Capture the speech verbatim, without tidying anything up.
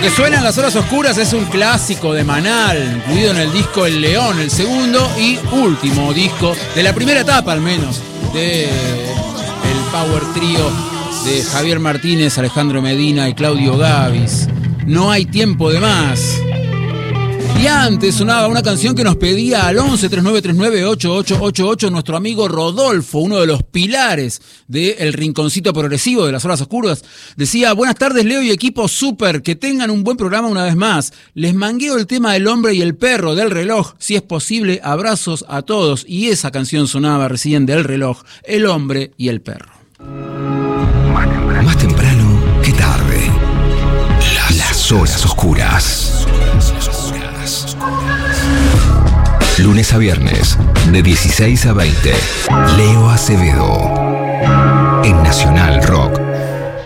que suena en las horas oscuras es un clásico de Manal, incluido en el disco El León, el segundo y último disco, de la primera etapa al menos, de el Power Trío de Javier Martínez, Alejandro Medina y Claudio Gavis. No hay tiempo de más. Y antes sonaba una canción que nos pedía al once, treinta y nueve treinta y nueve, ochenta y ocho ochenta y ocho nuestro amigo Rodolfo, uno de los pilares del rinconcito progresivo de las horas oscuras. Decía: buenas tardes Leo y equipo super, que tengan un buen programa una vez más. Les mangueo el tema del hombre y el perro del reloj, si es posible, abrazos a todos. Y esa canción sonaba recién del reloj, el hombre y el perro. Más temprano, Más temprano que tarde. Las, las horas oscuras. Lunes a viernes, de dieciséis a veinte. Leo Acevedo, en Nacional Rock.